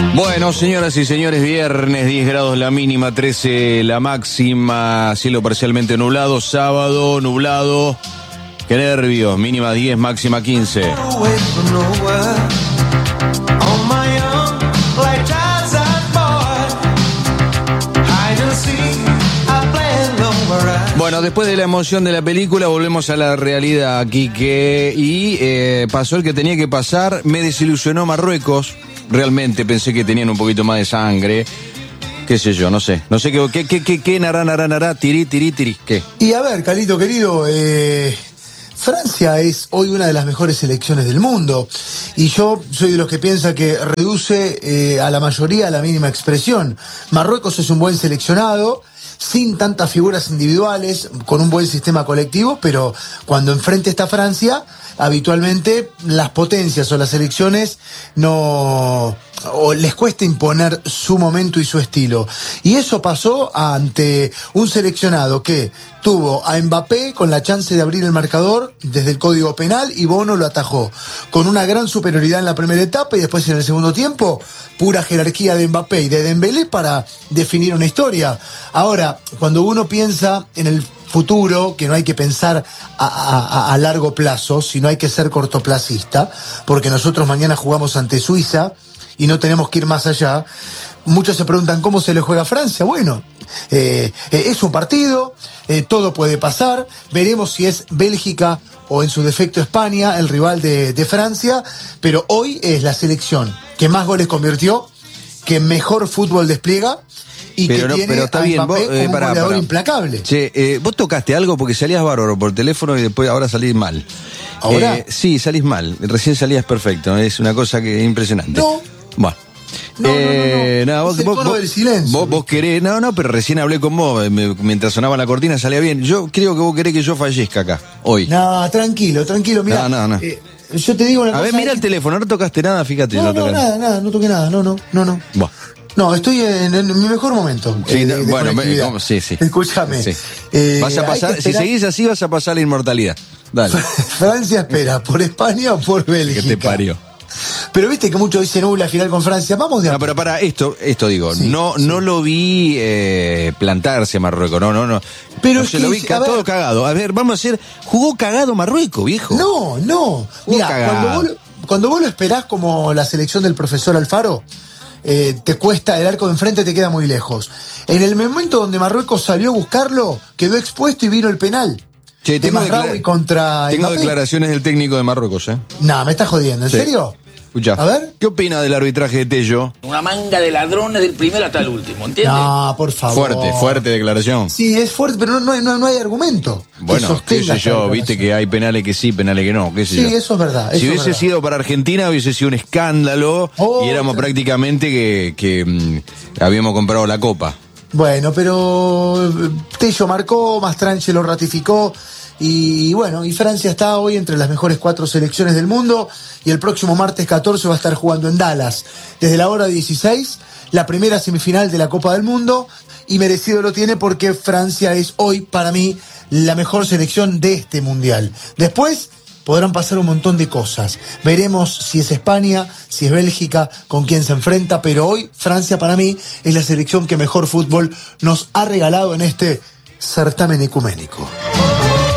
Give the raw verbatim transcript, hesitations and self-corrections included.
Bueno, señoras y señores, viernes, diez grados la mínima, trece la máxima, cielo parcialmente nublado, sábado nublado, qué nervios, mínima diez, máxima quince. Bueno, después de la emoción de la película volvemos a la realidad, Quique, y eh, pasó el que tenía que pasar, me desilusionó Marruecos. Realmente pensé que tenían un poquito más de sangre, qué sé yo, no sé, no sé qué, qué, qué, qué, qué, nará, nará, nará, tirí, tirí, tirí, qué. Y a ver, Calito querido, eh, Francia es hoy una de las mejores selecciones del mundo, y yo soy de los que piensa que reduce eh, a la mayoría a la mínima expresión. Marruecos es un buen seleccionado, sin tantas figuras individuales, con un buen sistema colectivo, pero cuando enfrente está Francia, habitualmente las potencias o las selecciones no o les cuesta imponer su momento y su estilo. Y eso pasó ante un seleccionado que tuvo a Mbappé con la chance de abrir el marcador desde el código penal y Bono lo atajó, con una gran superioridad en la primera etapa y después en el segundo tiempo, pura jerarquía de Mbappé y de Dembélé para definir una historia. Ahora, cuando uno piensa en el futuro, que no hay que pensar a, a, a largo plazo, sino hay que ser cortoplacista, porque nosotros mañana jugamos ante Suiza y no tenemos que ir más allá. Muchos se preguntan cómo se le juega a Francia. Bueno, eh, eh, es un partido, eh, todo puede pasar, veremos si es Bélgica o en su defecto España, el rival de, de Francia, pero hoy es la selección que más goles convirtió, que mejor fútbol despliega, y pero que no, tiene pero está a bien, Mbappé vos, eh, como pará, un goleador pará. implacable. Che, eh, vos tocaste algo porque salías bárbaro por teléfono y después ahora salís mal. ¿Ahora? Eh, sí, salís mal, recién salías perfecto, es una cosa que es impresionante. No. Bueno. No, eh, no, no, no. Vos, Es el vos, tono vos, del silencio. Vos, vos querés, no, no, pero recién hablé con vos, eh, me- mientras sonaba la cortina salía bien. Yo creo que vos querés que yo fallezca acá, hoy. No, tranquilo, tranquilo, mira. No, no, no. Eh, yo te digo una A cosa. ver, mira el teléfono, no tocaste nada, fíjate. No, no, tocaste. nada, nada, no toqué nada, no, no, no, no. Buah. No, estoy en, en mi mejor momento. Sí, eh, no, de bueno, me- conectividad. ¿cómo? Sí, sí. Escúchame. Sí. eh, Vas a hay pasar, que si esperar- seguís así vas a pasar la inmortalidad. Dale, Francia espera, ¿por España o por que Bélgica? te parió. Pero viste que muchos dicen, uy, la final con Francia, vamos de a No, pero para esto, esto digo, Sí, no, sí. no lo vi eh, plantarse Marruecos, no, no, no. Pero No es se que, lo vi a ca- ver- todo cagado. A ver, vamos a hacer, jugó cagado Marruecos, viejo. No, no. Jugó Mira, cagado. cuando vos, lo- cuando vos lo esperás como la selección del profesor Alfaro, eh, te cuesta, el arco de enfrente te queda muy lejos. En el momento donde Marruecos salió a buscarlo, quedó expuesto y vino el penal. Che, de tengo, Mazraoui decla- contra tengo Mbappé. declaraciones del técnico de Marruecos, ¿eh? No, me estás jodiendo, ¿en Sí. serio? Escuchá. A ver. ¿Qué opina del arbitraje de Tello? Una manga de ladrones del primero hasta el último, ¿entiendes? No, por favor. Fuerte, fuerte declaración. Sí, es fuerte, pero no, no, hay, no, no hay argumento. que Bueno, qué sostenga sé esta yo, declaración. viste que hay penales que sí, penales que no, qué sé Sí, yo. eso es verdad. Si eso es hubiese verdad. sido para Argentina, hubiese sido un escándalo Oh, y éramos claro. prácticamente que, que mm, habíamos comprado la copa. Bueno, pero eh, Tello marcó, Mastranche lo ratificó y bueno, y Francia está hoy entre las mejores cuatro selecciones del mundo y el próximo martes catorce va a estar jugando en Dallas desde la hora dieciséis, la primera semifinal de la Copa del Mundo, y merecido lo tiene porque Francia es hoy para mí la mejor selección de este mundial. Después podrán pasar un montón de cosas. Veremos si es España, si es Bélgica, con quién se enfrenta, pero hoy Francia para mí es la selección que mejor fútbol nos ha regalado en este certamen ecuménico.